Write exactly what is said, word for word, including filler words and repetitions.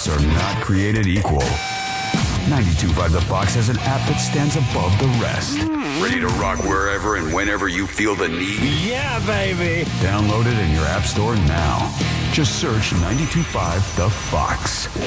Fox are not created equal. ninety-two point five The Fox has an app that stands above the rest. Ready to rock wherever and whenever you feel the need? Yeah, baby! Download it in your app store now. Just search ninety-two point five The Fox.